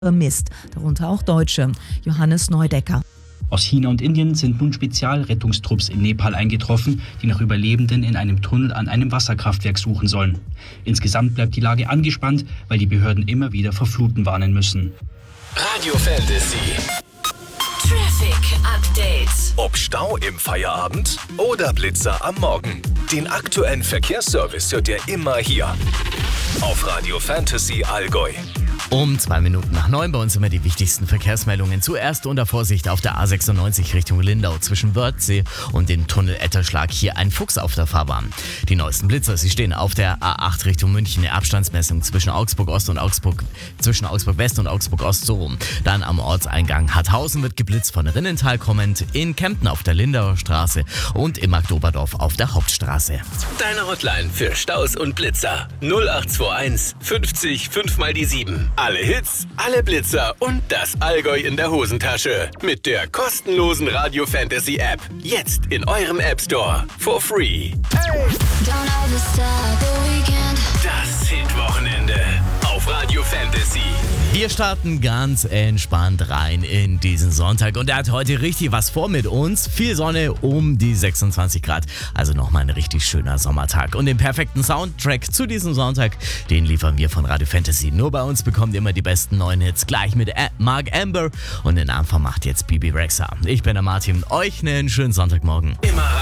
vermisst, darunter auch Deutsche. Johannes Neudecker. Aus China und Indien sind nun Spezialrettungstrupps in Nepal eingetroffen, die nach Überlebenden in einem Tunnel an einem Wasserkraftwerk suchen sollen. Insgesamt bleibt die Lage angespannt, weil die Behörden immer wieder vor Fluten warnen müssen. Radio Fantasy. Traffic Update. Ob Stau im Feierabend oder Blitzer am Morgen. Den aktuellen Verkehrsservice hört ihr immer hier. Auf Radio Fantasy Allgäu. Um 8:02 bei uns immer die wichtigsten Verkehrsmeldungen. Zuerst unter Vorsicht auf der A96 Richtung Lindau zwischen Wörthsee und dem Tunnel Etterschlag. Hier ein Fuchs auf der Fahrbahn. Die neuesten Blitzer, sie stehen auf der A8 Richtung München. Eine Abstandsmessung zwischen Augsburg West und Augsburg Ost so rum. Dann am Ortseingang Harthausen wird geblitzt von Rinnental kommend, in Kempten auf der Lindauer Straße und in Marktoberdorf auf der Hauptstraße. Deine Hotline für Staus und Blitzer. 0821 50 5 mal die 7. Alle Hits, alle Blitzer und das Allgäu in der Hosentasche. Mit der kostenlosen Radio Fantasy App. Jetzt in eurem App Store. For free. Das Hitwochenende auf Radio Fantasy. Wir starten ganz entspannt rein in diesen Sonntag und er hat heute richtig was vor mit uns. Viel Sonne um die 26 Grad, also nochmal ein richtig schöner Sommertag. Und den perfekten Soundtrack zu diesem Sonntag, den liefern wir von Radio Fantasy. Nur bei uns bekommt ihr immer die besten neuen Hits, gleich mit Mark Amber und den Anfang macht jetzt Bibi Rexha. Ich bin der Martin, euch einen schönen Sonntagmorgen. Immer